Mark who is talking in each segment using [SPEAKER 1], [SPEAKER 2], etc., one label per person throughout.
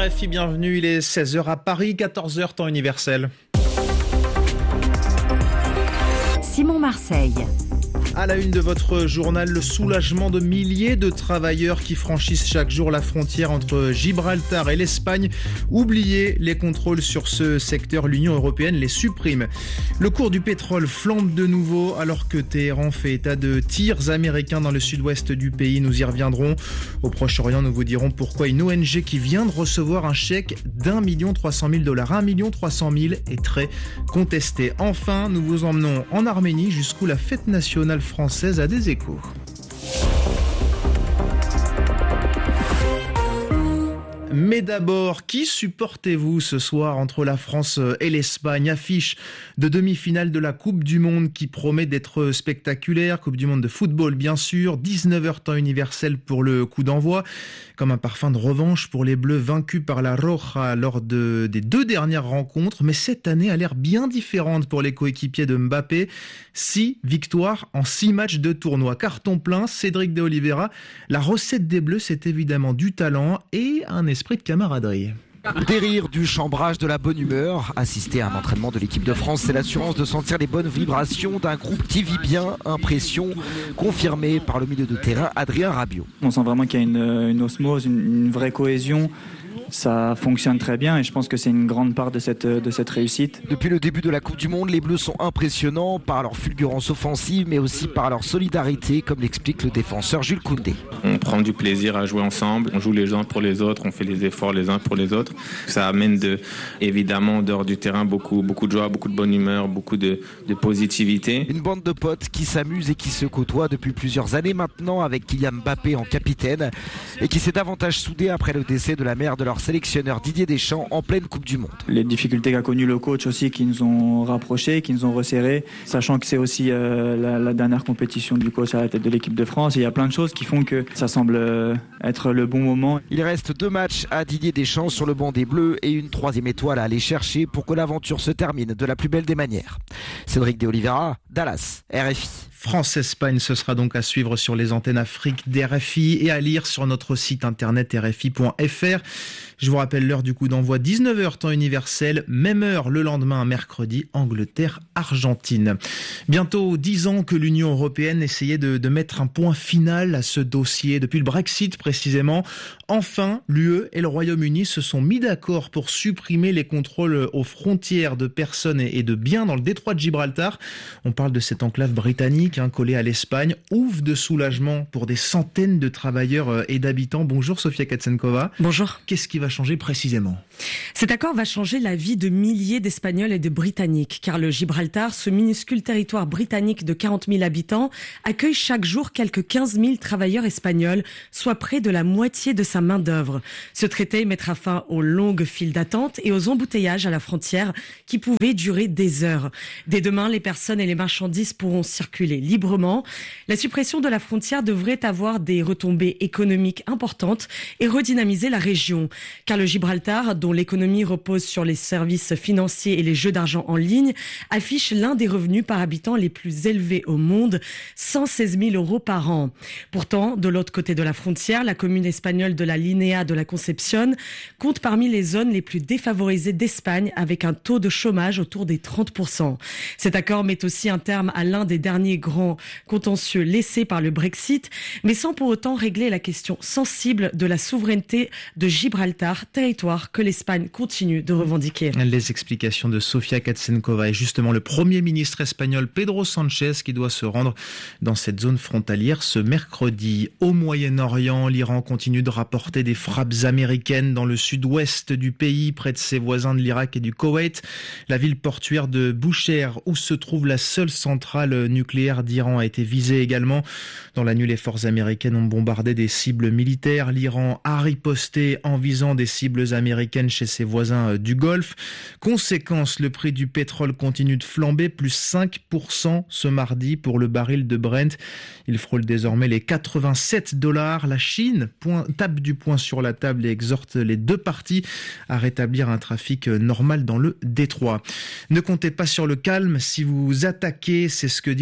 [SPEAKER 1] RFI, bienvenue, il est 16h à Paris, 14h temps universel.
[SPEAKER 2] Simon Marseille.
[SPEAKER 1] À la une de votre journal, le soulagement de milliers de travailleurs qui franchissent chaque jour la frontière entre Gibraltar et l'Espagne. Oubliez les contrôles sur ce secteur, l'Union européenne les supprime. Le cours du pétrole flambe de nouveau alors que Téhéran fait état de tirs américains dans le sud-ouest du pays. Nous y reviendrons. Au Proche-Orient, nous vous dirons pourquoi une ONG qui vient de recevoir un chèque d'1 300 000 $, 1 300 000 est très contesté. Enfin, nous vous emmenons en Arménie jusqu'où la fête nationale française a des échos. Mais d'abord, qui supportez-vous ce soir entre la France et l'Espagne? Affiche de demi-finale de la Coupe du Monde qui promet d'être spectaculaire. Coupe du Monde de football, bien sûr. 19h temps universel pour le coup d'envoi. Comme un parfum de revanche pour les Bleus vaincus par la Roja lors des deux dernières rencontres. Mais cette année a l'air bien différente pour les coéquipiers de Mbappé. 6 victoires en 6 matchs de tournoi. Carton plein, Cédric de Oliveira. La recette des Bleus, c'est évidemment du talent et un esprit de camaraderie.
[SPEAKER 3] Des rires, du chambrage, de la bonne humeur. Assister à un entraînement de l'équipe de France, c'est l'assurance de sentir les bonnes vibrations d'un groupe qui vit bien. Impression confirmée par le milieu de terrain Adrien Rabiot.
[SPEAKER 4] On sent vraiment qu'il y a une osmose, une vraie cohésion. Ça fonctionne très bien et je pense que c'est une grande part de cette réussite.
[SPEAKER 3] Depuis le début de la Coupe du Monde, les Bleus sont impressionnants par leur fulgurance offensive mais aussi par leur solidarité, comme l'explique le défenseur Jules Koundé.
[SPEAKER 5] On prend du plaisir à jouer ensemble, on joue les uns pour les autres, on fait les efforts les uns pour les autres. Ça amène évidemment en dehors du terrain beaucoup de joie, beaucoup de bonne humeur, beaucoup de positivité.
[SPEAKER 3] Une bande de potes qui s'amusent et qui se côtoient depuis plusieurs années maintenant avec Kylian Mbappé en capitaine et qui s'est davantage soudé après le décès de la mère de leur sélectionneur Didier Deschamps en pleine Coupe du Monde.
[SPEAKER 4] Les difficultés qu'a connues le coach aussi qui nous ont rapprochés, qui nous ont resserrés, sachant que c'est aussi la dernière compétition du coach à la tête de l'équipe de France. Et il y a plein de choses qui font que ça semble être le bon moment.
[SPEAKER 3] Il reste 2 matchs à Didier Deschamps sur le banc des Bleus et une 3e étoile à aller chercher pour que l'aventure se termine de la plus belle des manières. Cédric de Oliveira, Dallas, RFI.
[SPEAKER 1] France-Espagne, ce sera donc à suivre sur les antennes Afrique d'RFI et à lire sur notre site internet rfi.fr. Je vous rappelle l'heure du coup d'envoi, 19h temps universel, même heure le lendemain, mercredi, Angleterre-Argentine. Bientôt 10 ans que l'Union européenne essayait de mettre un point final à ce dossier. Depuis le Brexit précisément, enfin l'UE et le Royaume-Uni se sont mis d'accord pour supprimer les contrôles aux frontières de personnes et de biens dans le détroit de Gibraltar. On parle de cette enclave britannique collée à l'Espagne. Ouf de soulagement pour des centaines de travailleurs et d'habitants. Bonjour Sofia Katsenkova.
[SPEAKER 6] Bonjour.
[SPEAKER 1] Qu'est-ce qui va changer précisément?
[SPEAKER 6] Cet accord va changer la vie de milliers d'Espagnols et de Britanniques, car le Gibraltar, ce minuscule territoire britannique de 40 000 habitants, accueille chaque jour quelques 15 000 travailleurs espagnols, soit près de la moitié de sa main-d'œuvre. Ce traité mettra fin aux longues files d'attente et aux embouteillages à la frontière qui pouvaient durer des heures. Dès demain, les personnes et les marchandises pourront circuler librement. La suppression de la frontière devrait avoir des retombées économiques importantes et redynamiser la région. Car le Gibraltar, dont l'économie repose sur les services financiers et les jeux d'argent en ligne, affiche l'un des revenus par habitant les plus élevés au monde, 116 000 € par an. Pourtant, de l'autre côté de la frontière, la commune espagnole de la Linea de la Concepción compte parmi les zones les plus défavorisées d'Espagne avec un taux de chômage autour des 30%. Cet accord met aussi un terme à l'un des derniers grands contentieux laissés par le Brexit, mais sans pour autant régler la question sensible de la souveraineté de Gibraltar, territoire que l'Espagne continue de revendiquer.
[SPEAKER 1] Les explications de Sofia Katsenkova et justement le Premier ministre espagnol Pedro Sánchez qui doit se rendre dans cette zone frontalière ce mercredi. Au Moyen-Orient, l'Iran continue de rapporter des frappes américaines dans le sud-ouest du pays, près de ses voisins de l'Irak et du Koweït. La ville portuaire de Boucher, où se trouve la seule centrale nucléaire d'Iran, a été visée également. Dans la nuit, les forces américaines ont bombardé des cibles militaires. L'Iran a riposté en visant des cibles américaines chez ses voisins du Golfe. Conséquence, le prix du pétrole continue de flamber, plus 5% ce mardi pour le baril de Brent. Il frôle désormais les $87. La Chine tape du poing sur la table et exhorte les deux parties à rétablir un trafic normal dans le détroit. Ne comptez pas sur le calme si vous attaquez, c'est ce que dit le Premier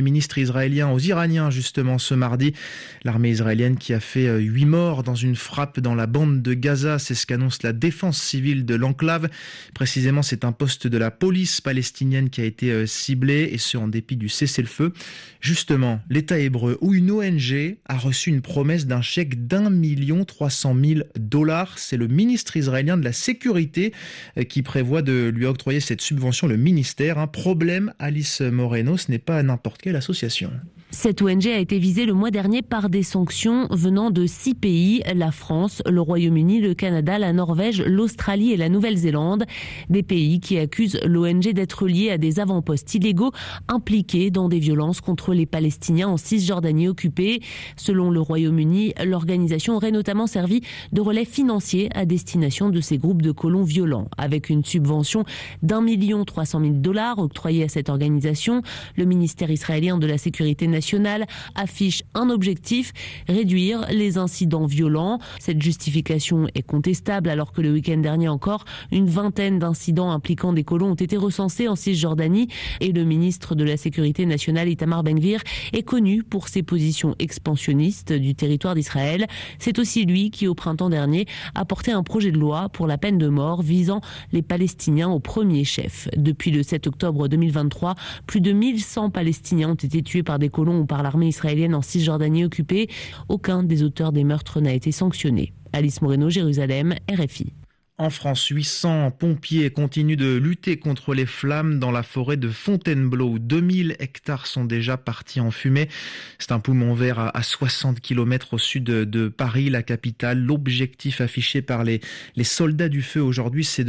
[SPEAKER 1] Premier ministre israélien aux Iraniens justement ce mardi. L'armée israélienne qui a fait 8 morts dans une frappe dans la bande de Gaza, c'est ce qu'annonce la défense civile de l'enclave. Précisément, c'est un poste de la police palestinienne qui a été ciblé, et ce en dépit du cessez-le-feu. Justement, l'État hébreu ou une ONG a reçu une promesse d'un chèque d'1 300 000 $. C'est le ministre israélien de la Sécurité qui prévoit de lui octroyer cette subvention, le ministère. Un problème, Alice Moreno, ce n'est pas n'importe quelle association.
[SPEAKER 7] Cette ONG a été visée le mois dernier par des sanctions venant de 6 pays, la France, le Royaume-Uni, le Canada, la Norvège, l'Australie et la Nouvelle-Zélande. Des pays qui accusent l'ONG d'être liée à des avant-postes illégaux impliqués dans des violences contre les Palestiniens en Cisjordanie occupée. Selon le Royaume-Uni, l'organisation aurait notamment servi de relais financier à destination de ces groupes de colons violents. Avec une subvention d'1 300 000 $ octroyée à cette organisation, le ministère israélien de la Sécurité nationale affiche un objectif, réduire les incidents violents. Cette justification est contestable alors que le week-end dernier encore, une vingtaine d'incidents impliquant des colons ont été recensés en Cisjordanie et le ministre de la Sécurité nationale Itamar Ben-Gvir est connu pour ses positions expansionnistes du territoire d'Israël. C'est aussi lui qui au printemps dernier a porté un projet de loi pour la peine de mort visant les Palestiniens au premier chef. Depuis le 7 octobre 2023, plus de 1100 Palestiniens ont été tués par des colons ou par l'armée israélienne en Cisjordanie occupée. Aucun des auteurs des meurtres n'a été sanctionné. Alice Moreno, Jérusalem, RFI.
[SPEAKER 1] En France, 800 pompiers continuent de lutter contre les flammes dans la forêt de Fontainebleau. 2000 hectares sont déjà partis en fumée. C'est un poumon vert à 60 km au sud de Paris, la capitale. L'objectif affiché par les soldats du feu aujourd'hui, c'est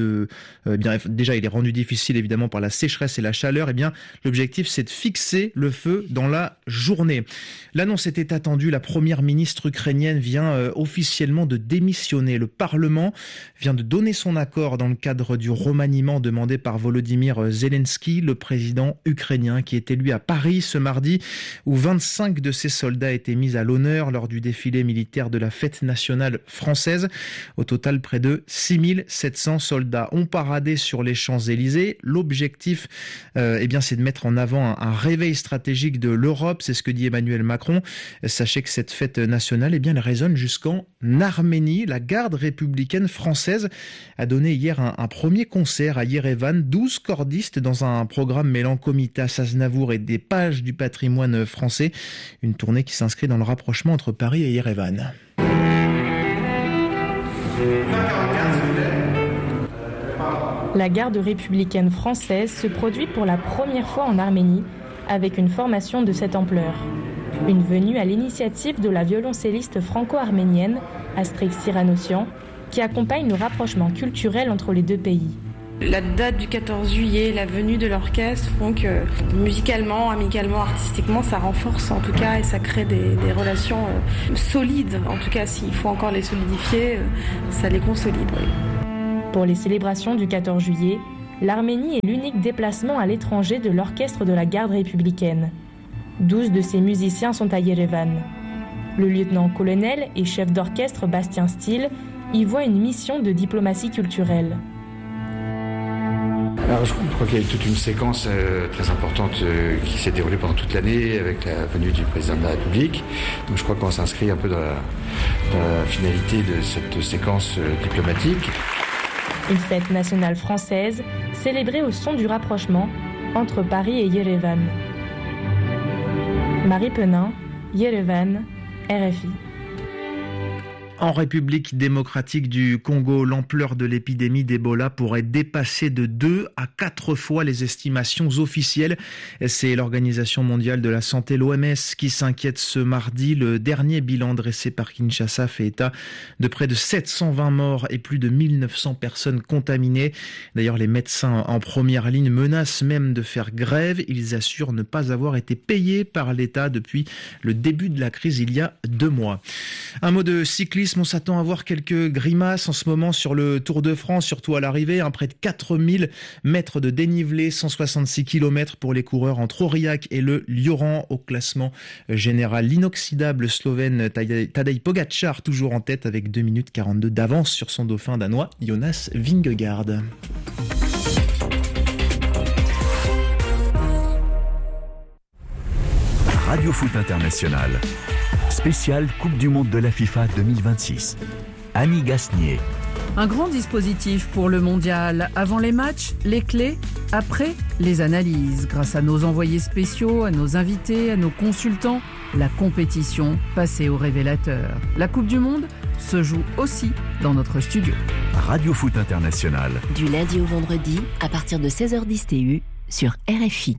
[SPEAKER 1] déjà, il est rendu difficile évidemment par la sécheresse et la chaleur. L'objectif, c'est de fixer le feu dans la journée. L'annonce était attendue. La première ministre ukrainienne vient officiellement de démissionner. Le Parlement vient de donner son accord dans le cadre du remaniement demandé par Volodymyr Zelensky, le président ukrainien qui était lui à Paris ce mardi, où 25 de ses soldats étaient mis à l'honneur lors du défilé militaire de la fête nationale française. Au total, près de 6700 soldats ont paradé sur les Champs-Élysées. L'objectif, c'est de mettre en avant un réveil stratégique de l'Europe. C'est ce que dit Emmanuel Macron. Sachez que cette fête nationale, elle résonne jusqu'en Arménie. La garde républicaine française a donné hier un premier concert à Yerevan. 12 cordistes dans un programme mêlant Komitas, Aznavour et des pages du patrimoine français. Une tournée qui s'inscrit dans le rapprochement entre Paris et Yerevan.
[SPEAKER 8] La garde républicaine française se produit pour la première fois en Arménie avec une formation de cette ampleur. Une venue à l'initiative de la violoncelliste franco-arménienne Astrid Siranossian, qui accompagne le rapprochement culturel entre les deux pays.
[SPEAKER 9] La date du 14 juillet, la venue de l'orchestre font que musicalement, amicalement, artistiquement, ça renforce en tout cas et ça crée des relations solides. En tout cas, s'il faut encore les solidifier, ça les consolide. Oui.
[SPEAKER 8] Pour les célébrations du 14 juillet, l'Arménie est l'unique déplacement à l'étranger de l'orchestre de la garde républicaine. 12 de ses musiciens sont à Yerevan. Le lieutenant-colonel et chef d'orchestre Bastien Steele y voit une mission de diplomatie culturelle.
[SPEAKER 10] Alors, je crois qu'il y a toute une séquence très importante qui s'est déroulée pendant toute l'année avec la venue du président de la République. Donc je crois qu'on s'inscrit un peu dans la finalité de cette séquence diplomatique.
[SPEAKER 8] Une fête nationale française célébrée au son du rapprochement entre Paris et Yerevan. Marie Penin, Yerevan, RFI.
[SPEAKER 1] En République démocratique du Congo, l'ampleur de l'épidémie d'Ebola pourrait dépasser de 2 à 4 fois les estimations officielles. C'est l'Organisation mondiale de la santé, l'OMS, qui s'inquiète ce mardi. Le dernier bilan dressé par Kinshasa fait état de près de 720 morts et plus de 1900 personnes contaminées. D'ailleurs, les médecins en première ligne menacent même de faire grève. Ils assurent ne pas avoir été payés par l'État depuis le début de la crise il y a 2 mois. Un mot de cyclisme. On s'attend à voir quelques grimaces en ce moment sur le Tour de France, surtout à l'arrivée. Près de 4000 mètres de dénivelé, 166 km pour les coureurs entre Aurillac et le Lioran au classement général. L'inoxydable Slovène Tadej Pogačar toujours en tête avec 2 minutes 42 d'avance sur son dauphin danois Jonas Vingegaard.
[SPEAKER 11] Radio Foot International. Spécial Coupe du Monde de la FIFA 2026. Annie Gasnier.
[SPEAKER 12] Un grand dispositif pour le mondial. Avant les matchs, les clés. Après, les analyses. Grâce à nos envoyés spéciaux, à nos invités, à nos consultants, la compétition passée au révélateur. La Coupe du Monde se joue aussi dans notre studio.
[SPEAKER 11] Radio Foot International.
[SPEAKER 13] Du lundi au vendredi, à partir de 16h10 TU, sur RFI.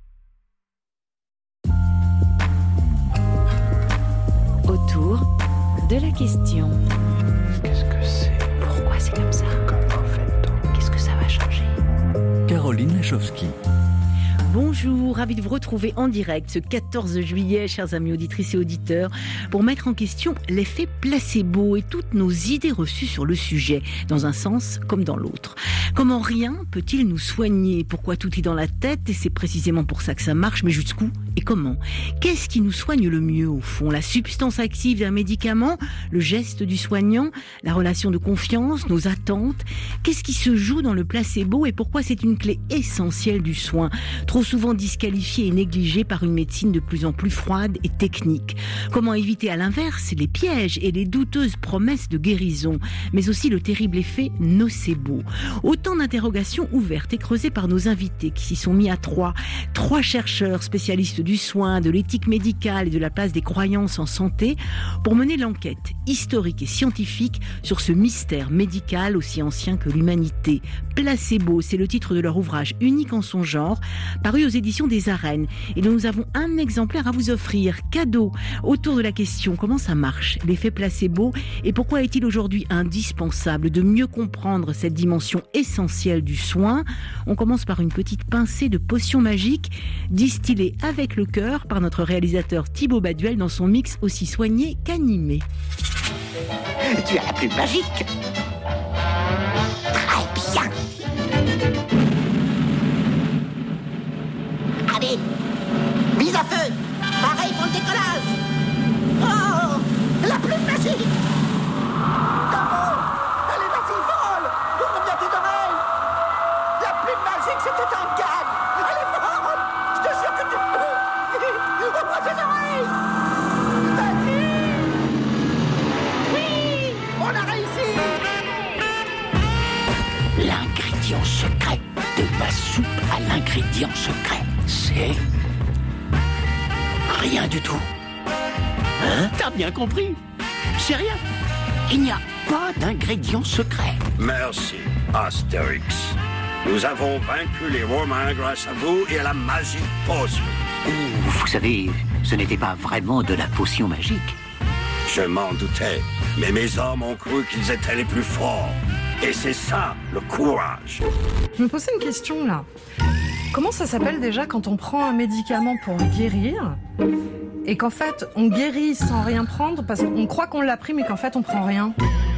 [SPEAKER 13] Autour de la question.
[SPEAKER 14] Qu'est-ce que c'est ?
[SPEAKER 13] Pourquoi c'est comme ça ?
[SPEAKER 14] Comment fait-on ?
[SPEAKER 13] Qu'est-ce que ça va changer ?
[SPEAKER 11] Caroline Lachowski.
[SPEAKER 15] Bonjour, ravi de vous retrouver en direct ce 14 juillet, chers amis auditrices et auditeurs, pour mettre en question l'effet placebo et toutes nos idées reçues sur le sujet, dans un sens comme dans l'autre. Comment rien peut-il nous soigner ? Pourquoi tout est dans la tête ? Et c'est précisément pour ça que ça marche, mais jusqu'où et comment ? Qu'est-ce qui nous soigne le mieux au fond ? La substance active d'un médicament ? Le geste du soignant ? La relation de confiance ? Nos attentes ? Qu'est-ce qui se joue dans le placebo et pourquoi c'est une clé essentielle du soin ? Trop souvent disqualifié et négligé par une médecine de plus en plus froide et technique. Comment éviter à l'inverse les pièges et les douteuses promesses de guérison, mais aussi le terrible effet nocebo. Autant d'interrogations ouvertes et creusées par nos invités qui s'y sont mis à trois chercheurs spécialistes du soin, de l'éthique médicale et de la place des croyances en santé pour mener l'enquête historique et scientifique sur ce mystère médical aussi ancien que l'humanité. Placebo, c'est le titre de leur ouvrage unique en son genre, paru aux éditions des Arènes, et dont nous avons un exemplaire à vous offrir, cadeau, autour de la question comment ça marche, l'effet placebo, et pourquoi est-il aujourd'hui indispensable de mieux comprendre cette dimension essentielle du soin. On commence par une petite pincée de potion magique, distillée avec le cœur par notre réalisateur Thibaut Baduel dans son mix aussi soigné qu'animé.
[SPEAKER 16] Tu as la plume magique. Très bien. Allez, mise à feu. Pareil pour le décollage. Oh, la plume magique. Bravo. Allez, vas-y, vole. Ouvre bien tes oreilles. La plume magique, c'était un gag. Allez, vole. Je te jure que tu peux. Vite, ouvre tes oreilles. Vas-y. Oui, on a réussi. L'ingrédient secret de ma soupe à l'ingrédient secret, c'est rien du tout. Hein ? T'as bien compris ? C'est rien. Il n'y a pas d'ingrédient secret.
[SPEAKER 17] Merci, Astérix. Nous avons vaincu les Romains grâce à vous et à la magie potion.
[SPEAKER 16] Vous savez, ce n'était pas vraiment de la potion magique.
[SPEAKER 17] Je m'en doutais, mais mes hommes ont cru qu'ils étaient les plus forts. Et c'est ça, le courage.
[SPEAKER 18] Je me posais une question là. Comment ça s'appelle déjà quand on prend un médicament pour guérir et qu'en fait on guérit sans rien prendre parce qu'on croit qu'on l'a pris mais qu'en fait on prend rien ?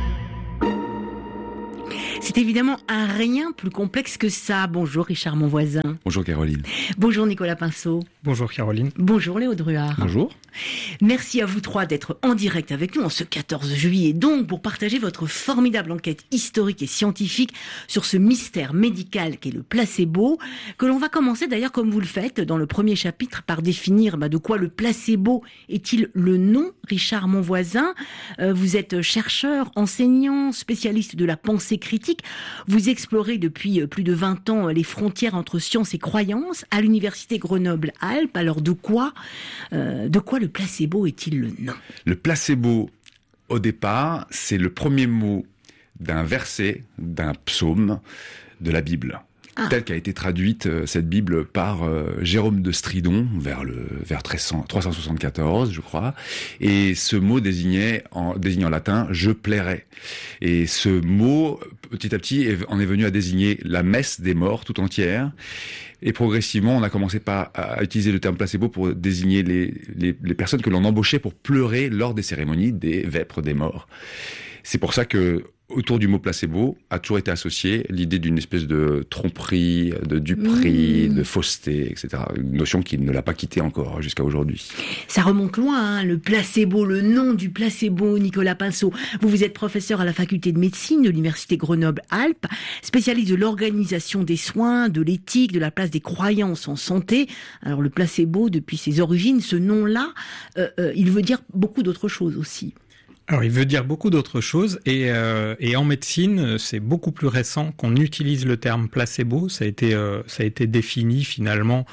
[SPEAKER 15] C'est évidemment un rien plus complexe que ça. Bonjour Richard Monvoisin.
[SPEAKER 19] Bonjour Caroline.
[SPEAKER 15] Bonjour Nicolas Pinceau.
[SPEAKER 20] Bonjour Caroline.
[SPEAKER 15] Bonjour Léo Druard.
[SPEAKER 19] Bonjour.
[SPEAKER 15] Merci à vous trois d'être en direct avec nous en ce 14 juillet, donc pour partager votre formidable enquête historique et scientifique sur ce mystère médical qu'est le placebo, que l'on va commencer d'ailleurs comme vous le faites dans le premier chapitre par définir de quoi le placebo est-il le nom. Richard Monvoisin, vous êtes chercheur, enseignant, spécialiste de la pensée critique. Vous explorez depuis plus de 20 ans les frontières entre science et croyance à l'université Grenoble-Alpes. Alors de quoi le placebo est-il le nom ?
[SPEAKER 19] Le placebo, au départ, c'est le premier mot d'un verset, d'un psaume de la Bible. Telle qu'a été traduite cette Bible par Jérôme de Stridon vers 374, je crois. Et ce mot désigne en latin « je plairai ». Et ce mot, petit à petit, en est venu à désigner la messe des morts tout entière. Et progressivement, on a commencé à utiliser le terme placebo pour désigner les personnes que l'on embauchait pour pleurer lors des cérémonies des vêpres des morts. C'est pour ça que autour du mot placebo a toujours été associée l'idée d'une espèce de tromperie, de duperie, de fausseté, etc. Une notion qui ne l'a pas quittée encore jusqu'à aujourd'hui.
[SPEAKER 15] Ça remonte loin, hein, le placebo, le nom du placebo, Nicolas Pinceau. Vous êtes professeur à la faculté de médecine de l'université Grenoble-Alpes, spécialiste de l'organisation des soins, de l'éthique, de la place des croyances en santé. Alors le placebo, depuis ses origines, ce nom-là, il veut dire beaucoup d'autres choses aussi.
[SPEAKER 20] Alors, il veut dire beaucoup d'autres choses et en médecine, c'est beaucoup plus récent qu'on utilise le terme placebo. Ça a été défini finalement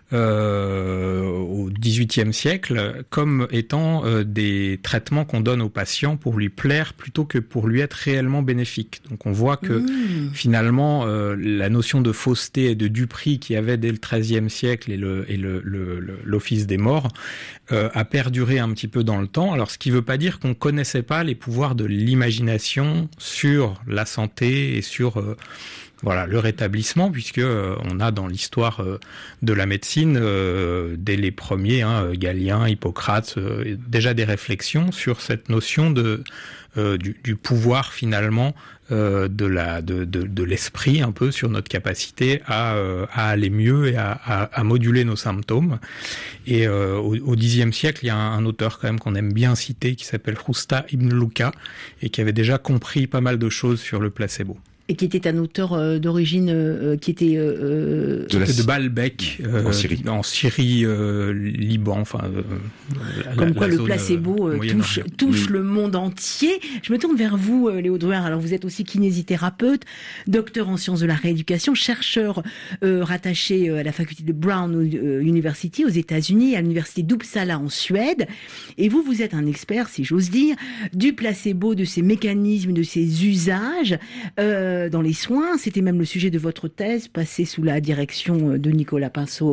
[SPEAKER 20] au XVIIIe siècle comme étant des traitements qu'on donne au patient pour lui plaire plutôt que pour lui être réellement bénéfique. Donc on voit que finalement la notion de fausseté et de duperie qu'il y avait dès le XIIIe siècle et l'office des morts a perduré un petit peu dans le temps. Alors ce qui ne veut pas dire qu'on connaissait pas les pouvoirs de l'imagination sur la santé et sur le rétablissement, puisque on a dans l'histoire de la médecine, dès les premiers, Galien, Hippocrate, déjà des réflexions sur cette notion du pouvoir finalement de l'esprit un peu sur notre capacité à aller mieux et à moduler nos symptômes. Et au Xe siècle, il y a un auteur quand même qu'on aime bien citer qui s'appelle Justa ibn Luca et qui avait déjà compris pas mal de choses sur le placebo.
[SPEAKER 15] Et qui était un auteur d'origine qui était
[SPEAKER 20] de Baalbek en Syrie, Liban, enfin
[SPEAKER 15] comme quoi le placebo touche le monde entier. Je me tourne vers vous, Léo Druin. Alors vous êtes aussi kinésithérapeute, docteur en sciences de la rééducation, chercheur rattaché à la faculté de Brown University aux États-Unis, à l'université d'Uppsala en Suède. Et vous êtes un expert, si j'ose dire, du placebo, de ses mécanismes, de ses usages. Dans les soins, c'était même le sujet de votre thèse, passée sous la direction de Nicolas Pinceau,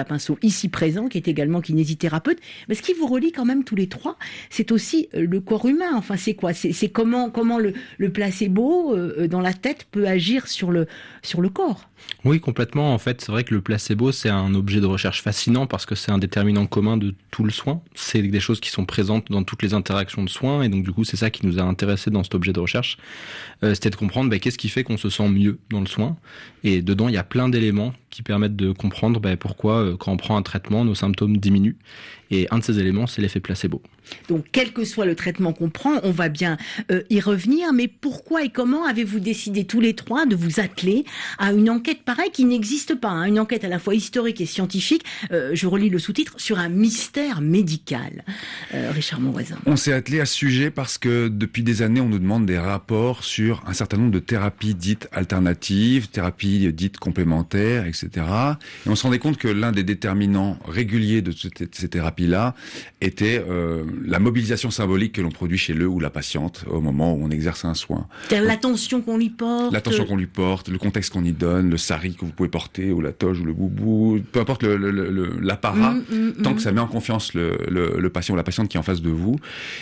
[SPEAKER 15] ici présent, qui est également kinésithérapeute. Mais ce qui vous relie quand même tous les trois, c'est aussi le corps humain. Enfin, c'est quoi ? C'est comment le placebo dans la tête peut agir sur le corps.
[SPEAKER 21] Oui, complètement. En fait, c'est vrai que le placebo, c'est un objet de recherche fascinant parce que c'est un déterminant commun de tout le soin. C'est des choses qui sont présentes dans toutes les interactions de soins et donc du coup, c'est ça qui nous a intéressés dans cet objet de recherche. C'était de comprendre qu'est-ce qui fait qu'on se sent mieux dans le soin. Et dedans, il y a plein d'éléments qui permettent de comprendre pourquoi, quand on prend un traitement, nos symptômes diminuent. Et un de ces éléments, c'est l'effet placebo.
[SPEAKER 15] Donc, quel que soit le traitement qu'on prend, on va bien y revenir. Mais pourquoi et comment avez-vous décidé tous les trois de vous atteler à une enquête pareille qui n'existe pas, une enquête à la fois historique et scientifique, je relis le sous-titre, sur un mystère médical. Richard Monvoisin.
[SPEAKER 19] On s'est attelé à ce sujet parce que depuis des années, on nous demande des rapports sur un certain nombre de thérapies dites alternatives, thérapies dites complémentaires, etc. Et on se rendait compte que l'un des déterminants réguliers de ces thérapies-là était la mobilisation symbolique que l'on produit chez le ou la patiente au moment où on exerce un soin.
[SPEAKER 15] C'est-à-dire l'attention qu'on lui porte.
[SPEAKER 19] L'attention qu'on lui porte, le contexte qu'on y donne, le sari que vous pouvez porter, ou la toge, ou le boubou, peu importe l'apparat, tant que ça met en confiance le patient ou la patiente qui est en face de vous,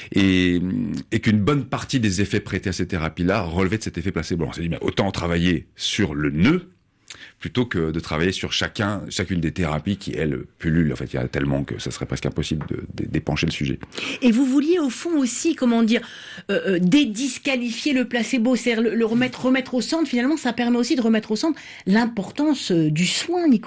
[SPEAKER 19] et qu'une bonne partie des effets prêtés à ces thérapies-là relevaient de cet effet placebo. On s'est dit, autant travailler sur le nœud, plutôt que de travailler sur chacune des thérapies qui, elles, pullulent. En fait, il y a tellement que ça serait presque impossible d'épancher le sujet.
[SPEAKER 15] Et vous vouliez, au fond, aussi, dédisqualifier le placebo, c'est-à-dire le remettre au centre. Finalement, ça permet aussi de remettre au centre l'importance du soin, Nicolas.